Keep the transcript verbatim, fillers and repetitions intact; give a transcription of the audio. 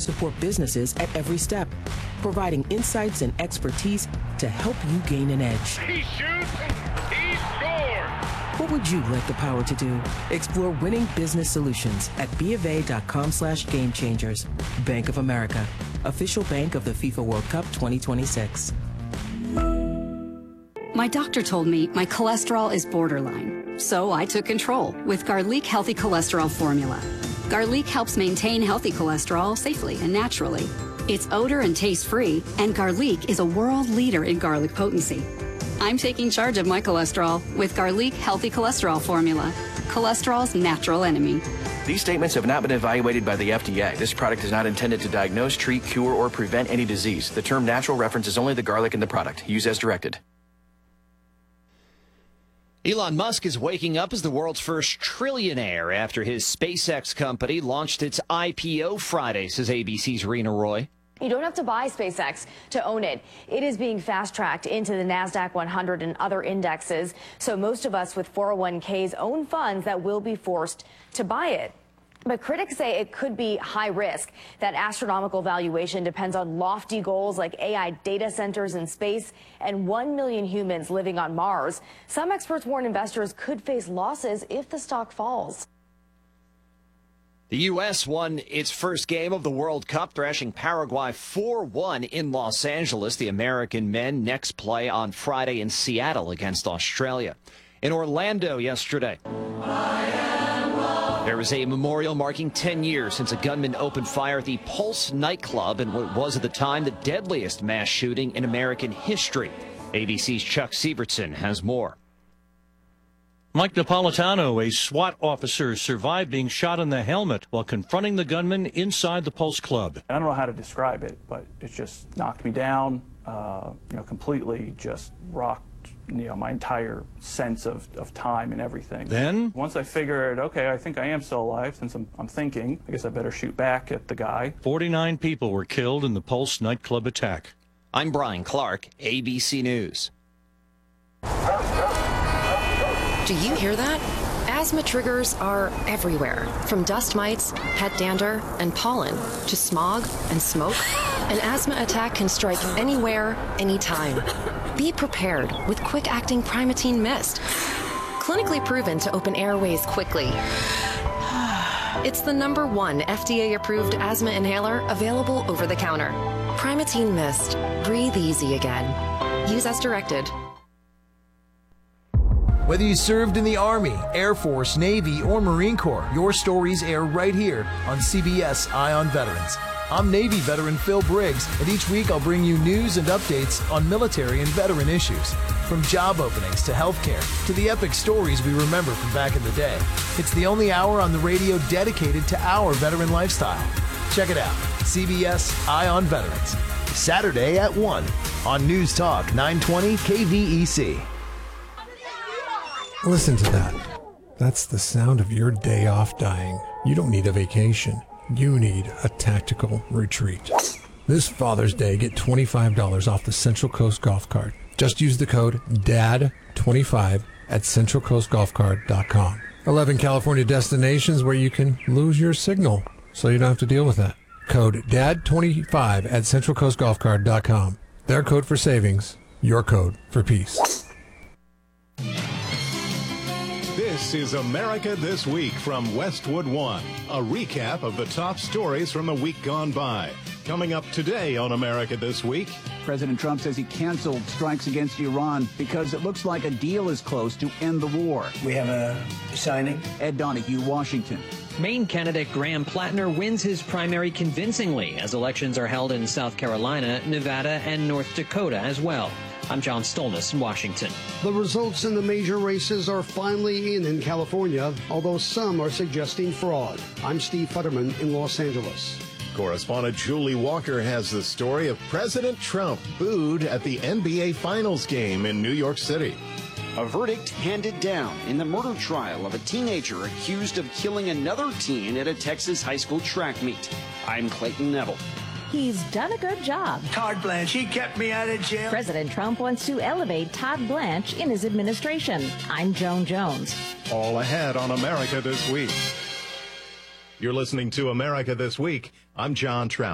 support businesses at every step, providing insights and expertise to help you gain an edge. He shoots, he scores! What would you like the power to do? Explore winning business solutions at BofA.com slash game changers. Bank of America, official bank of the FIFA World Cup twenty twenty-six. My doctor told me my cholesterol is borderline, so I took control with Garlic Healthy Cholesterol Formula. Garlic helps maintain healthy cholesterol safely and naturally. It's odor and taste-free, and Garlic is a world leader in garlic potency. I'm taking charge of my cholesterol with Garlic Healthy Cholesterol Formula, cholesterol's natural enemy. These statements have not been evaluated by the F D A. This product is not intended to diagnose, treat, cure, or prevent any disease. The term natural references only the garlic in the product. Use as directed. Elon Musk is waking up as the world's first trillionaire after his SpaceX company launched its I P O Friday, says A B C's Rena Roy. You don't have to buy SpaceX to own it. It is being fast-tracked into the NASDAQ one hundred and other indexes, so most of us with four oh one Ks own funds that will be forced to buy it. But critics say it could be high risk. That astronomical valuation depends on lofty goals like A I data centers in space and one million humans living on Mars. Some experts warn investors could face losses if the stock falls. The U S won its first game of the World Cup, thrashing Paraguay four one in Los Angeles. The American men next play on Friday in Seattle against Australia. In Orlando yesterday, there was a memorial marking ten years since a gunman opened fire at the Pulse nightclub in what was at the time the deadliest mass shooting in American history. A B C's Chuck Sievertson has more. Mike Napolitano, a SWAT officer, survived being shot in the helmet while confronting the gunman inside the Pulse Club. I don't know how to describe it, but it just knocked me down, uh, you know, completely just rocked, you know, my entire sense of, of time and everything. Then? Once I figured, okay, I think I am still alive, since I'm, I'm thinking, I guess I better shoot back at the guy. forty-nine people were killed in the Pulse nightclub attack. I'm Brian Clark, A B C News. Do you hear that? Asthma triggers are everywhere, from dust mites, pet dander, and pollen, to smog and smoke. An asthma attack can strike anywhere, anytime. Be prepared with quick-acting Primatene Mist. Clinically proven to open airways quickly. It's the number one F D A-approved asthma inhaler available over the counter. Primatene Mist. Breathe easy again. Use as directed. Whether you served in the Army, Air Force, Navy, or Marine Corps, your stories air right here on C B S Eye on Veterans. I'm Navy veteran Phil Briggs, and each week I'll bring you news and updates on military and veteran issues. From job openings to healthcare to the epic stories we remember from back in the day. It's the only hour on the radio dedicated to our veteran lifestyle. Check it out, C B S Eye on Veterans, Saturday at one on News Talk nine twenty K V E C. Listen to that. That's the sound of your day off dying. You don't need a vacation. You need a tactical retreat. This Father's Day, get twenty-five dollars off the Central Coast Golf Cart. Just use the code D A D twenty-five at central coast golf cart dot com. eleven California destinations where you can lose your signal, so you don't have to deal with that. Code D A D twenty-five at central coast golf cart dot com. Their code for savings, your code for peace. This is America This Week from Westwood One, a recap of the top stories from the week gone by. Coming up today on America This Week. President Trump says he canceled strikes against Iran because it looks like a deal is close to end the war. We have a signing. Ed Donahue, Washington. Maine candidate Graham Plattner wins his primary convincingly as elections are held in South Carolina, Nevada, and North Dakota as well. I'm John Stolnis in Washington. The results in the major races are finally in in California, although some are suggesting fraud. I'm Steve Futterman in Los Angeles. Correspondent Julie Walker has the story of President Trump booed at the N B A Finals game in New York City. A verdict handed down in the murder trial of a teenager accused of killing another teen at a Texas high school track meet. I'm Clayton Neville. He's done a good job. Todd Blanche, he kept me out of jail. President Trump wants to elevate Todd Blanche in his administration. I'm Joan Jones. All ahead on America This Week. You're listening to America This Week. I'm John Trout.